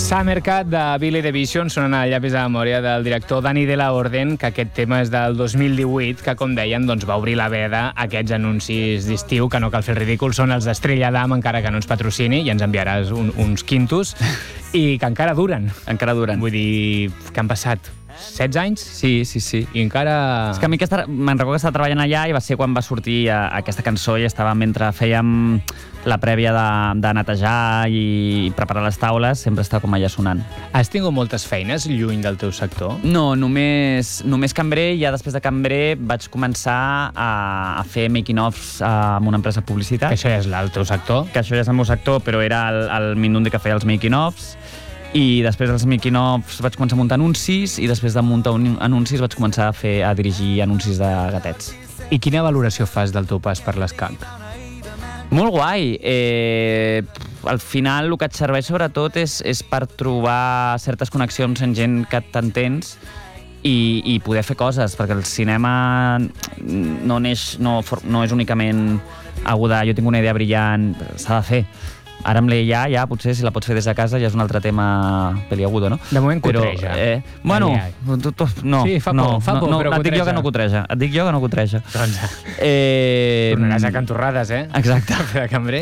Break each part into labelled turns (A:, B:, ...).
A: Summercat de Billy the Vision sonen a llapis de memòria del director Dani de la Orden, que aquest tema és del 2018, que com deien doncs, va obrir la veda a aquests anuncis d'estiu, que no cal fer el ridícul, són els d'Estrella Damm, encara que no ens patrocini, i ens enviaràs uns quintos, i que encara duren.
B: Encara duren.
A: Vull dir, que han passat 16 anys?
B: Sí.
A: I encara...
B: És que a mi me'n recordo que estava treballant allà i va ser quan va sortir aquesta cançó i estava mentre fèiem la prèvia de netejar i preparar les taules, sempre estava com allà sonant.
A: Has tingut moltes feines lluny del teu sector?
B: No, només cambrer, i ja després de cambrer vaig començar a fer making-offs amb una empresa de publicitat.
A: Que això ja és el teu sector?
B: Que això ja és el meu sector, però era el Mindundi que feia els making-offs. I després dels making-offs vaig començar a muntar anuncis i després de muntar anuncis vaig començar a dirigir anuncis de gatets.
A: I quina valoració fas del teu pas per l'escac?
B: Molt guai. Al final el que et serveix sobretot és per trobar certes connexions amb gent que t'entens i poder fer coses, perquè el cinema no és únicament aguda, jo tinc una idea brillant, s'ha de fer. Ara amb l'IA ja, potser, si la pots fer des de casa, ja és un altre tema peliagudo, no?
A: De moment cotreja.
B: Bueno, no.
A: Sí, fa por, però
B: et dic jo que no cotreja.
A: Doncs tornaràs a cantorrades,
B: Exacte.
A: De cambrer.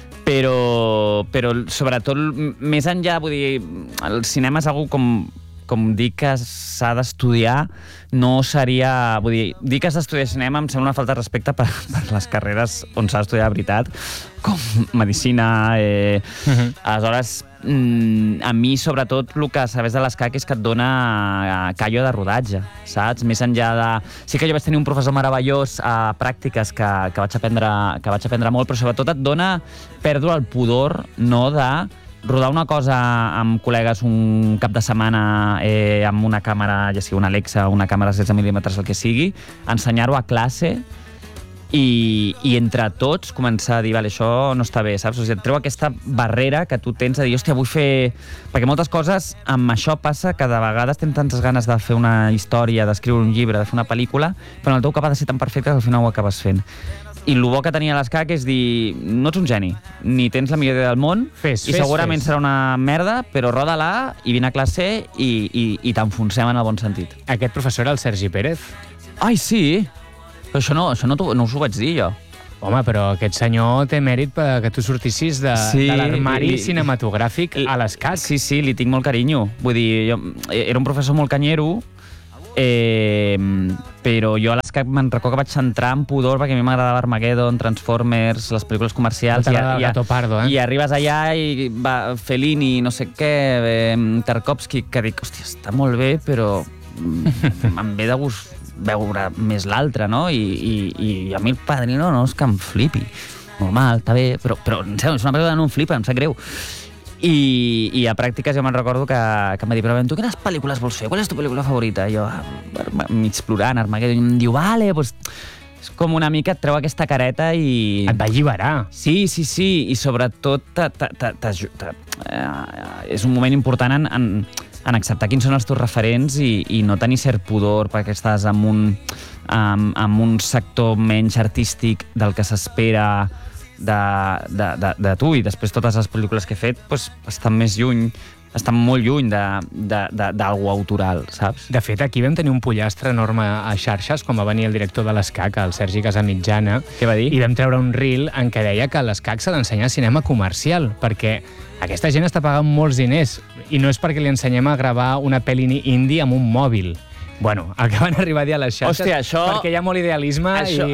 B: Però sobretot, més enllà, vull dir, el cinema és algo com dir que s'ha d'estudiar, no seria... Vull dir que has d'estudiar cinema em sembla una falta de respecte per les carreres on s'ha d'estudiar de veritat, com medicina. Aleshores, a mi, sobretot, el que sabés de l'escac és que et dona callo de rodatge, saps? Més enllà de... Sí que jo vaig tenir un professor meravellós a pràctiques que vaig aprendre molt, però sobretot et dona perdre el pudor, no, de rodar una cosa amb col·legues un cap de setmana amb una càmera, ja sigui una Alexa, una càmera 16 mm, el que sigui, ensenyar-ho a classe i entre tots començar a dir, vale, això no està bé, saps? O sigui, et treu aquesta barrera que tu tens de dir, hòstia, vull fer... Perquè moltes coses amb això passa que de vegades tens tantes ganes de fer una història, d'escriure un llibre, de fer una pel·lícula, però el teu cap ha de ser tan perfecte que al final ho acabes fent. I el bo que tenia l'escac és dir, no ets un geni, ni tens la millor idea del món, i segurament serà una merda, però roda-la i vine a classe i t'enfonsem en el bon sentit.
A: Aquest professor era el Sergi Pérez?
B: Ai, sí! Però això no us ho vaig dir, jo.
A: Home, però aquest senyor té mèrit que tu sortissis de l'armari cinematogràfic a l'escac.
B: Sí, li tinc molt carinyo. Vull dir, era un professor molt canyero, però jo a l'escac me'n recordo que vaig entrar en pudor perquè a mi m'agradava Armageddon, Transformers, les pel·lícules comercials, i arribes allà i va Fellini, no sé què, Tarkovsky, que dic, hòstia, està molt bé, però em ve de gust veure més l'altre, no? I a mi el Padrino no és que em flipi. Normal, està bé, però em sembla, és una pel·lícula que no em flipa, em sap greu. I a pràctiques jo me'n recordo que em va dir, però tu quines pel·lícules vols fer? Qual és tu pel·lícula favorita? I jo, mig plorant, Armageddon, i em diu, vale, doncs... És com una mica et treu aquesta careta i...
A: Et va alliberar.
B: Sí, i sobretot és un moment important en acceptar quins són els teus referents i no tenir cert pudor perquè estàs en un sector menys artístic del que s'espera de tu, i després totes les pel·lícules que he fet estan molt lluny d'algú autoral, saps?
A: De fet, aquí vam tenir un pollastre enorme a xarxes quan va venir el director de l'escac, el Sergi Casamitjana.
B: Què va dir?
A: I vam treure un reel en què deia que l'escac s'ha d'ensenyar cinema comercial, perquè aquesta gent està pagant molts diners i no és perquè li ensenyem a gravar una pel·li indie amb un mòbil. Bueno, el que van arribar a dir a les xarxes,
B: hòstia, això,
A: perquè hi ha molt idealisme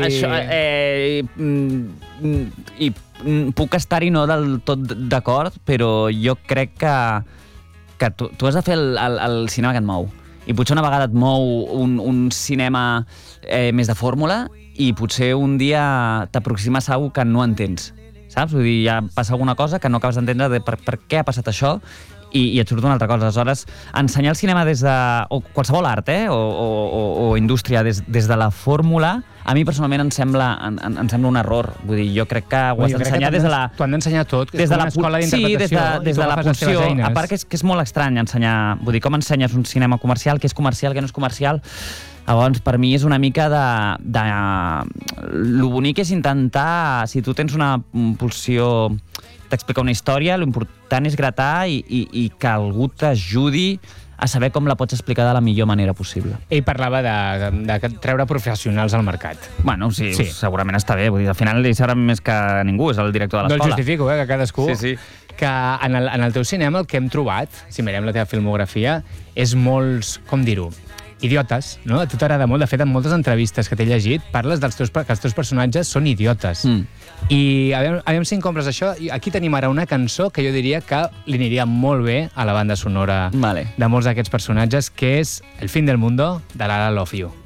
B: i puc estar-hi no del tot d'acord, però jo crec que tu has de fer el cinema que et mou. I potser una vegada et mou un cinema més de fórmula i potser un dia t'aproximes a algú que no entens, saps? Vull dir, ja passa alguna cosa que no acabes d'entendre de per què ha passat això i et surt una altra cosa. Aleshores, ensenyar el cinema des de... o qualsevol art, o indústria des de la fórmula, a mi personalment em sembla un error. Vull dir, jo crec que ho has d'ensenyar des de la...
A: T'ho han d'ensenyar tot, és com una escola d'interpretació.
B: Sí, des de la pulsió. A part que és molt estrany ensenyar... Vull dir, com ensenyes un cinema comercial, què és comercial, què no és comercial... Llavors, per mi és una mica lo bonic és intentar, si tu tens una pulsió t'explica una història, l'important és gratar i que algú t'ajudi a saber com la pots explicar de la millor manera possible.
A: Ell parlava de treure professionals al mercat.
B: Bueno, sí, segurament està bé. Vull dir, al final ell sabrà més que ningú, és el director de l'escola.
A: No el justifico, que cadascú...
B: Sí.
A: Que en el teu cinema el que hem trobat, si mirem la teva filmografia, és molts, com dir-ho, idiotes, no? A tu t'agrada molt. De fet, en moltes entrevistes que t'he llegit, parles que els teus personatges són idiotes. I aviam si em compres això. Aquí tenim ara una cançó que jo diria que li aniria molt bé a la banda sonora de molts d'aquests personatges, que és El fin del mundo, de Lara Love You.